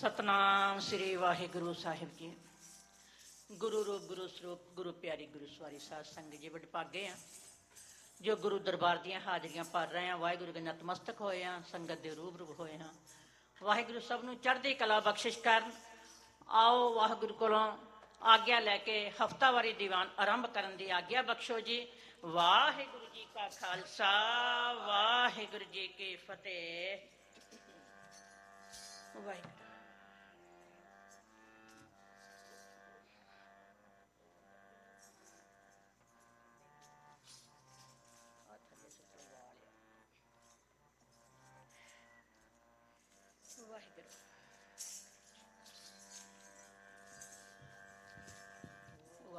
ਸਤਨਾਮ ਸ੍ਰੀ ਵਾਹਿਗੁਰੂ ਸਾਹਿਬ ਜੀ। ਗੁਰੂ ਰੂਪ ਗੁਰੂ ਸਰੂਪ ਗੁਰੂ ਪਿਆਰੀ ਗੁਰੂ ਸਵਾਰੀ ਸਾਧ ਸੰਗਤ ਜੀ ਵਡਭਾਗੇ ਆ ਜੋ ਗੁਰੂ ਦਰਬਾਰ ਦੀਆਂ ਹਾਜ਼ਰੀਆਂ ਭਰ ਰਹੇ ਆ। ਵਾਹਿਗੁਰੂ ਦੇ ਨਤਮਸਤਕ ਹੋਏ ਆ, ਸੰਗਤ ਦੇ ਰੂਬਰੂ ਹੋਏ ਹਾਂ। ਵਾਹਿਗੁਰੂ ਸਭ ਨੂੰ ਚੜ੍ਹਦੀ ਕਲਾ ਬਖਸ਼ਿਸ਼ ਕਰਨ। ਆਓ ਵਾਹਿਗੁਰੂ ਕੋਲੋਂ ਆਗਿਆ ਲੈ ਕੇ ਹਫ਼ਤਾਵਾਰੀ ਦੀਵਾਨ ਆਰੰਭ ਕਰਨ ਦੀ ਆਗਿਆ ਬਖਸ਼ੋ ਜੀ। ਵਾਹਿਗੁਰੂ ਜੀ ਕਾ ਖਾਲਸਾ, ਵਾਹਿਗੁਰੂ ਜੀ ਕੀ ਫਤਿਹ। ਵਾਹਿਗੁਰੂ।